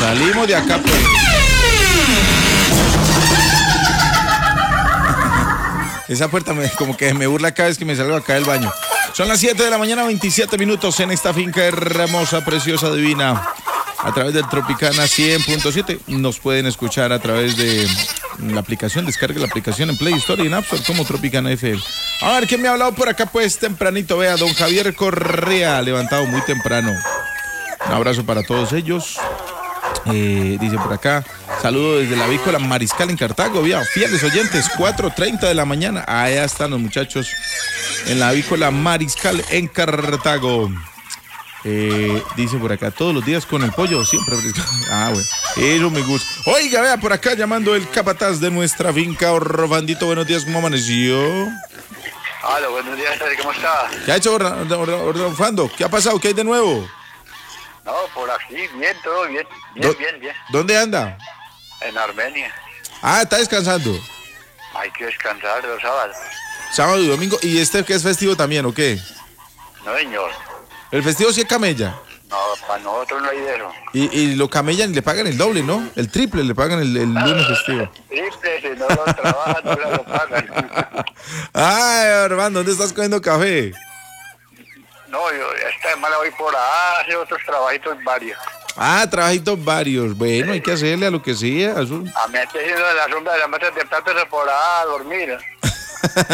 Salimos de acá, pues. Esa puerta como que me burla cada vez que me salgo acá del baño. Son las 7 de la mañana, 27 minutos en esta finca hermosa, preciosa, divina. A través del Tropicana 100.7. Nos pueden escuchar a través de la aplicación. Descargue la aplicación en Play Store y en App Store como Tropicana FM. A ver, ¿quién me ha hablado por acá? Pues tempranito, vea, don Javier Correa, levantado muy temprano. Un abrazo para todos ellos. Dice por acá, saludo desde la avícola Mariscal en Cartago, vea, fieles oyentes, 4:30 de la mañana. Allá están los muchachos en la avícola Mariscal en Cartago. Dice por acá, todos los días con el pollo, siempre. Ah, bueno, eso me gusta. Oiga, vea, por acá llamando el capataz de nuestra finca, Orfandito, buenos días, ¿cómo amaneció? Hola, buenos días, ¿cómo está? ¿Qué ha hecho Orfando? ¿Qué ha pasado? ¿Qué hay de nuevo? No, por aquí, bien, todo bien, bien. ¿Dónde anda? En Armenia. Ah, está descansando. Hay que descansar los sábados. Sábado y domingo, ¿y este que es festivo también o qué? No, señor. El festivo sí es camella. No, para nosotros no hay de eso. Y lo camellan y le pagan el doble, ¿no? El triple le pagan el lunes festivo. Triple, si no lo trabajan, no lo pagan. Ay, hermano, ¿dónde estás cogiendo café? No, yo esta semana voy por ahí, hace otros trabajitos varios. Ah, trabajitos varios. Bueno, hay que hacerle a lo que sea. A mí estoy haciendo la sombra de las mesas de plata por ahí a dormir.